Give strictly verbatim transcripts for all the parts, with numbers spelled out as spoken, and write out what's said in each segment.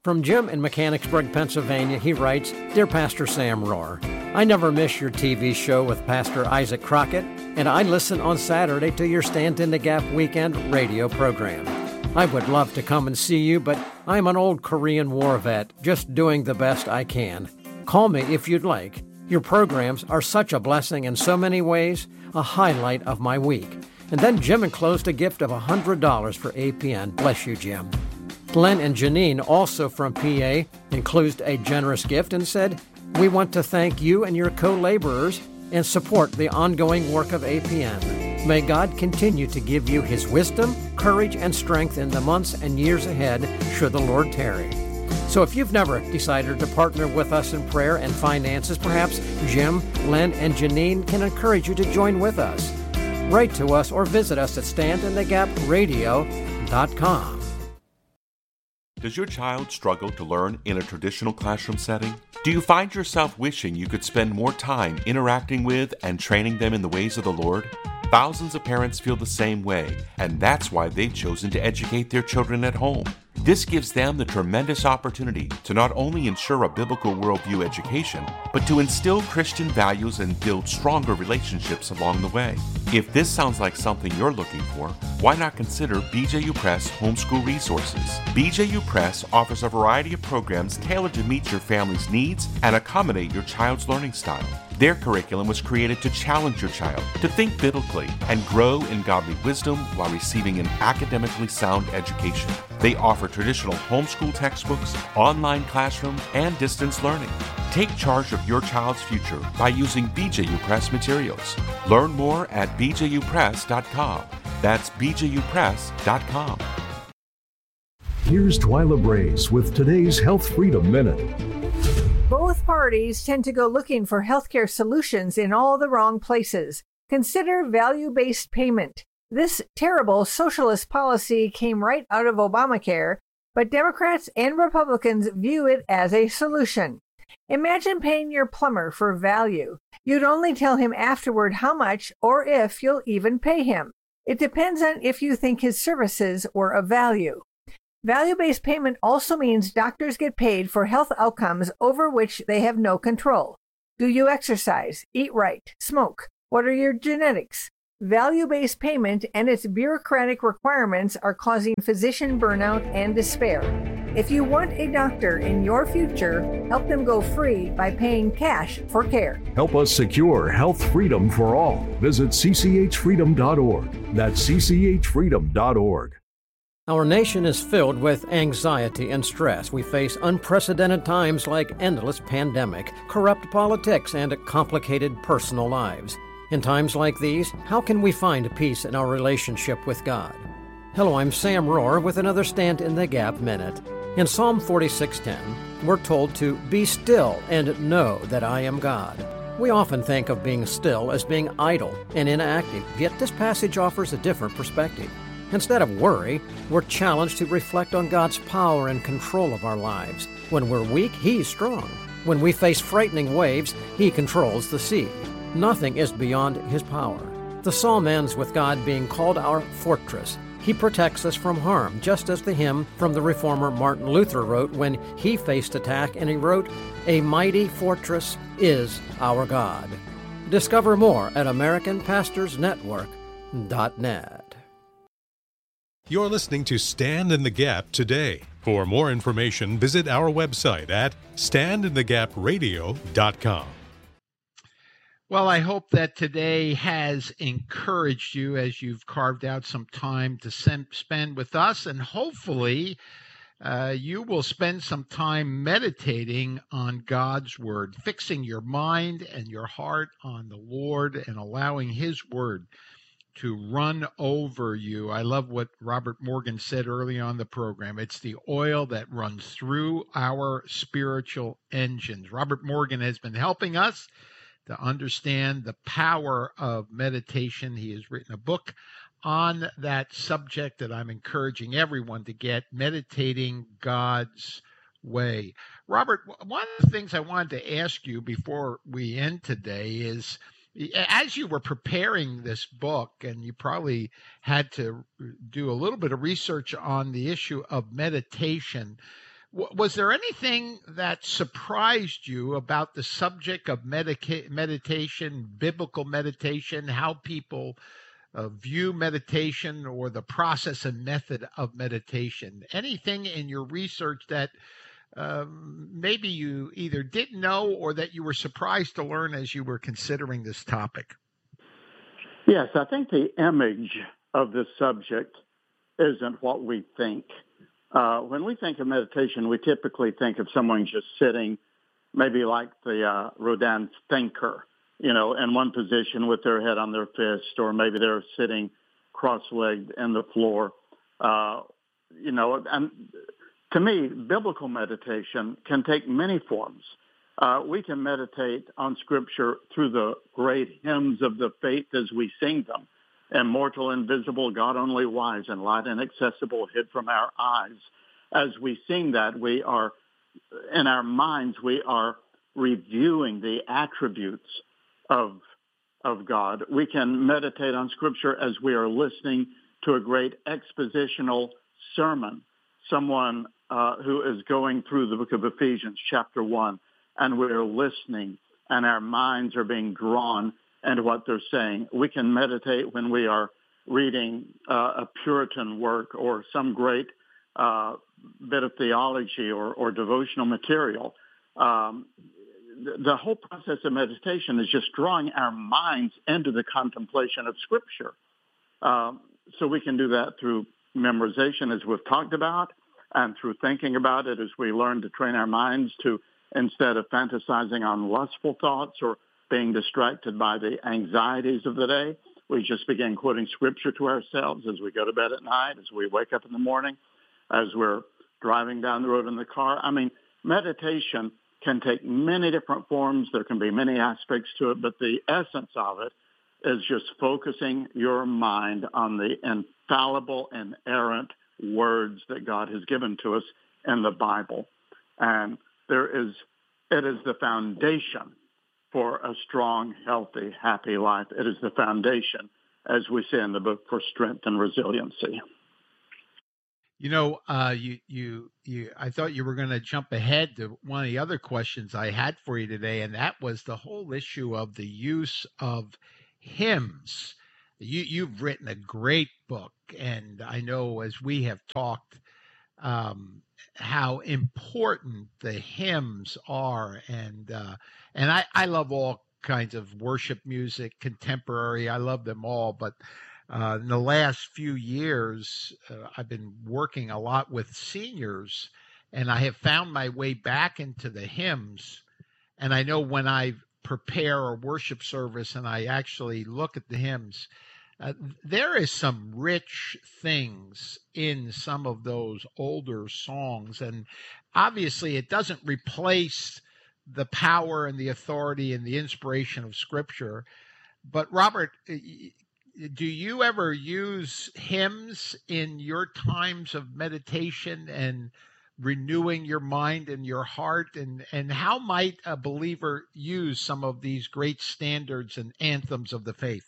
From Jim in Mechanicsburg, Pennsylvania, he writes, Dear Pastor Sam Rohr, I never miss your T V show with Pastor Isaac Crockett, and I listen on Saturday to your Stand in the Gap weekend radio program. I would love to come and see you, but I'm an old Korean War vet, just doing the best I can. Call me if you'd like. Your programs are such a blessing in so many ways, a highlight of my week. And then Jim enclosed a gift of one hundred dollars for A P N. Bless you, Jim. Glenn and Janine, also from P A, enclosed a generous gift and said, We want to thank you and your co-laborers and support the ongoing work of A P N. May God continue to give you His wisdom, courage, and strength in the months and years ahead, should the Lord tarry. So if you've never decided to partner with us in prayer and finances, perhaps Jim, Glenn, and Janine can encourage you to join with us. Write to us or visit us at stand in the gap radio dot com. Does your child struggle to learn in a traditional classroom setting? Do you find yourself wishing you could spend more time interacting with and training them in the ways of the Lord? Thousands of parents feel the same way, and that's why they've chosen to educate their children at home. This gives them the tremendous opportunity to not only ensure a biblical worldview education, but to instill Christian values and build stronger relationships along the way. If this sounds like something you're looking for, why not consider B J U Press Homeschool Resources? B J U Press offers a variety of programs tailored to meet your family's needs and accommodate your child's learning style. Their curriculum was created to challenge your child to think biblically and grow in godly wisdom while receiving an academically sound education. They offer traditional homeschool textbooks, online classroom, and distance learning. Take charge of your child's future by using B J U Press materials. Learn more at b j u press dot com. That's b j u press dot com. Here's Twyla Brace with today's Health Freedom Minute. Both parties tend to go looking for healthcare solutions in all the wrong places. Consider value-based payment. This terrible socialist policy came right out of Obamacare, but Democrats and Republicans view it as a solution. Imagine paying your plumber for value. You'd only tell him afterward how much or if you'll even pay him. It depends on if you think his services were of value. Value-based payment also means doctors get paid for health outcomes over which they have no control. Do you exercise, eat right, smoke? What are your genetics? Value-based payment and its bureaucratic requirements are causing physician burnout and despair. If you want a doctor in your future, help them go free by paying cash for care. Help us secure health freedom for all. Visit c c h freedom dot org. That's c c h freedom dot org. Our nation is filled with anxiety and stress. We face unprecedented times like endless pandemic, corrupt politics, and complicated personal lives. In times like these, how can we find peace in our relationship with God? Hello, I'm Sam Rohr with another Stand in the Gap Minute. In Psalm forty-six ten, we're told to be still and know that I am God. We often think of being still as being idle and inactive, yet this passage offers a different perspective. Instead of worry, we're challenged to reflect on God's power and control of our lives. When we're weak, He's strong. When we face frightening waves, He controls the sea. Nothing is beyond His power. The psalm ends with God being called our fortress. He protects us from harm, just as the hymn from the reformer Martin Luther wrote when he faced attack, and he wrote, "A mighty fortress is our God." Discover more at american pastors network dot net. You're listening to Stand in the Gap today. For more information, visit our website at stand in the gap radio dot com. Well, I hope that today has encouraged you as you've carved out some time to send, spend with us, and hopefully uh, you will spend some time meditating on God's Word, fixing your mind and your heart on the Lord and allowing His Word to run over you. I love what Robert Morgan said early on the program. It's the oil that runs through our spiritual engines. Robert Morgan has been helping us to understand the power of meditation. He has written a book on that subject that I'm encouraging everyone to get, Meditating God's Way. Robert, one of the things I wanted to ask you before we end today is, as you were preparing this book, and you probably had to do a little bit of research on the issue of meditation, W- was there anything that surprised you about the subject of medica- meditation, biblical meditation, how people uh, view meditation or the process and method of meditation? Anything in your research that um, maybe you either didn't know or that you were surprised to learn as you were considering this topic? Yes, I think the image of this subject isn't what we think. Uh, when we think of meditation, we typically think of someone just sitting, maybe like the uh, Rodin thinker, you know, in one position with their head on their fist, or maybe they're sitting cross-legged in the floor. Uh, you know, and to me, biblical meditation can take many forms. Uh, we can meditate on Scripture through the great hymns of the faith as we sing them. Immortal, invisible, God only wise, and light inaccessible, hid from our eyes. As we sing that, we are, in our minds, we are reviewing the attributes of, of God. We can meditate on Scripture as we are listening to a great expositional sermon, someone uh, who is going through the book of Ephesians, chapter one, and we're listening, and our minds are being drawn into what they're saying. We can meditate when we are reading uh, a Puritan work or some great uh, bit of theology or, or devotional material. Um, the, the whole process of meditation is just drawing our minds into the contemplation of Scripture. Uh, so we can do that through memorization, as we've talked about, and through thinking about it as we learn to train our minds to, instead of fantasizing on lustful thoughts or being distracted by the anxieties of the day, we just begin quoting Scripture to ourselves as we go to bed at night, as we wake up in the morning, as we're driving down the road in the car. I mean, meditation can take many different forms. There can be many aspects to it, but the essence of it is just focusing your mind on the infallible, inerrant words that God has given to us in the Bible. And there is, it is the foundation for a strong, healthy, happy life. It is the foundation, as we say in the book, for strength and resiliency. You know, uh, you, you, you, I thought you were going to jump ahead to one of the other questions I had for you today, and that was the whole issue of the use of hymns. You, you've written a great book, and I know as we have talked, um, how important the hymns are, and uh, and I, I love all kinds of worship music, contemporary. I love them all, but uh, in the last few years, uh, I've been working a lot with seniors, and I have found my way back into the hymns. And I know when I prepare a worship service and I actually look at the hymns, Uh, there is some rich things in some of those older songs, and obviously it doesn't replace the power and the authority and the inspiration of Scripture. But Robert, do you ever use hymns in your times of meditation and renewing your mind and your heart? And, and how might a believer use some of these great standards and anthems of the faith?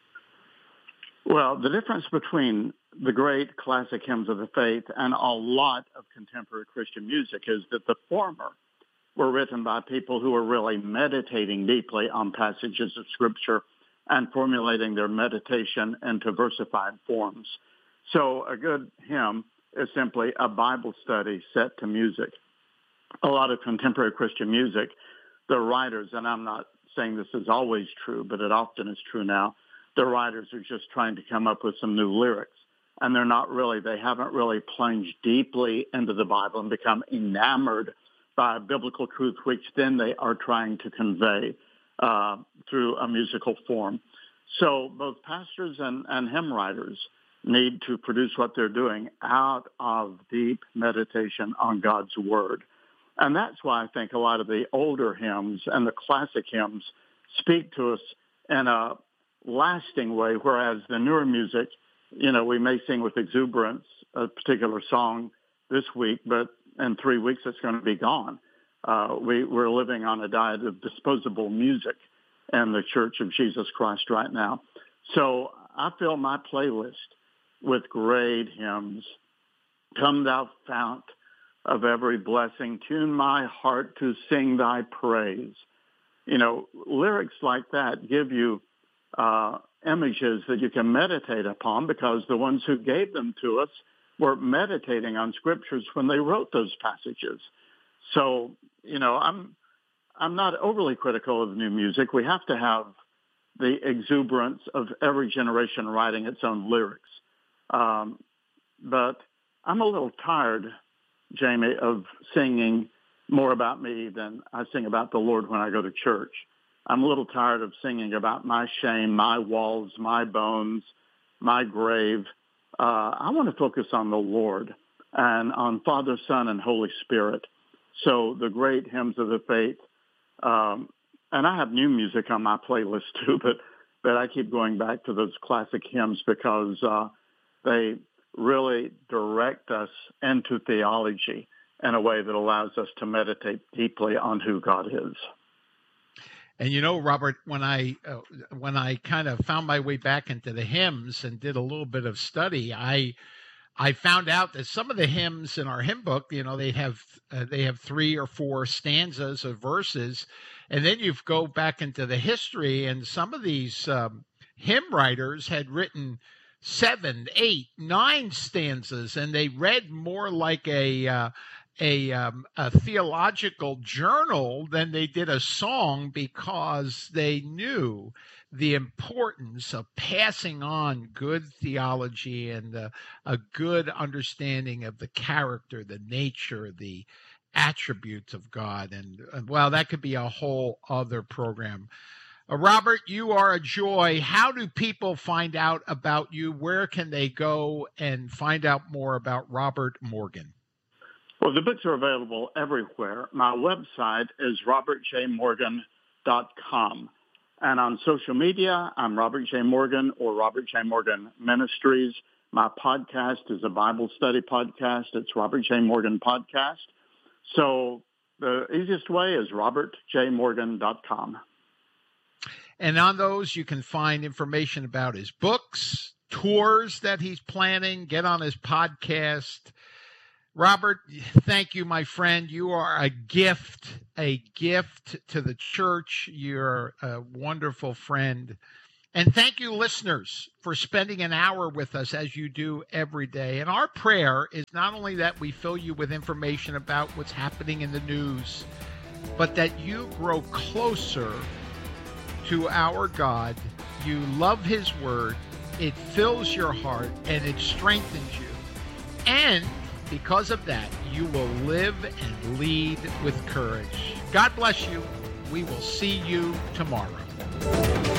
Well, the difference between the great classic hymns of the faith and a lot of contemporary Christian music is that the former were written by people who were really meditating deeply on passages of Scripture and formulating their meditation into versified forms. So a good hymn is simply a Bible study set to music. A lot of contemporary Christian music, the writers, and I'm not saying this is always true, but it often is true now, the writers are just trying to come up with some new lyrics. And they're not really, they haven't really plunged deeply into the Bible and become enamored by biblical truth, which then they are trying to convey uh, through a musical form. So both pastors and, and hymn writers need to produce what they're doing out of deep meditation on God's Word. And that's why I think a lot of the older hymns and the classic hymns speak to us in a lasting way, whereas the newer music, you know, we may sing with exuberance a particular song this week, but in three weeks it's going to be gone. Uh, we, we're living on a diet of disposable music in the Church of Jesus Christ right now. So I fill my playlist with great hymns. Come Thou Fount of every blessing. Tune my heart to sing thy praise. You know, lyrics like that give you uh, images that you can meditate upon, because the ones who gave them to us were meditating on scriptures when they wrote those passages. So, you know, I'm I'm not overly critical of new music. We have to have the exuberance of every generation writing its own lyrics. Um, but I'm a little tired, Jamie, of singing more about me than I sing about the Lord when I go to church. I'm a little tired of singing about my shame, my walls, my bones, my grave. Uh, I want to focus on the Lord and on Father, Son, and Holy Spirit. So the great hymns of the faith, um, and I have new music on my playlist too, but, but I keep going back to those classic hymns because uh, they really direct us into theology in a way that allows us to meditate deeply on who God is. And you know, Robert, when I uh, when I kind of found my way back into the hymns and did a little bit of study, I I found out that some of the hymns in our hymn book, you know, they have uh, they have three or four stanzas of verses, and then you go back into the history, and some of these um, hymn writers had written seven, eight, nine stanzas, and they read more like a uh, a, um, a theological journal than they did a song, because they knew the importance of passing on good theology and uh, a good understanding of the character, the nature, the attributes of God. And, and well, that could be a whole other program. Uh, Robert, you are a joy. How do people find out about you? Where can they go and find out more about Robert Morgan? Well, the books are available everywhere. My website is robert j morgan dot com. And on social media, I'm Robert J. Morgan or Robert J. Morgan Ministries. My podcast is a Bible study podcast. It's Robert J. Morgan Podcast. So the easiest way is robert j morgan dot com. And on those, you can find information about his books, tours that he's planning, get on his podcast. Robert, thank you, my friend. You are a gift, a gift to the church. You're a wonderful friend. And thank you, listeners, for spending an hour with us as you do every day. And our prayer is not only that we fill you with information about what's happening in the news, but that you grow closer to our God. You love his word. It fills your heart and it strengthens you. And because of that, you will live and lead with courage. God bless you. We will see you tomorrow.